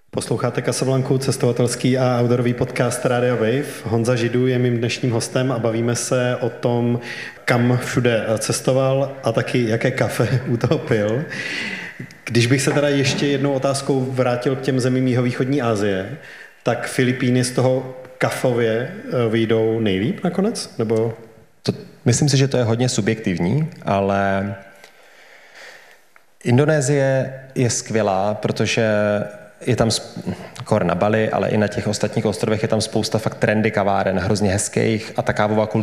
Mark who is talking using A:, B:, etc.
A: Posloucháte Casablancu, cestovatelský a outdoorový podcast Radio Wave. Honza Židů je mým dnešním hostem a bavíme se o tom, kam všude cestoval a taky jaké kafe u toho pil. Když bych se teda ještě jednou otázkou vrátil k těm zemím jihovýchodní Asie, tak Filipíny z toho kafově vyjdou nejlíp nakonec? Nebo...
B: Myslím si, že to je hodně subjektivní, ale Indonésie je skvělá, protože je tam kor na Bali, ale i na těch ostatních ostrovech je tam spousta fakt trendy kaváren, hrozně hezkých a ta kávová kultura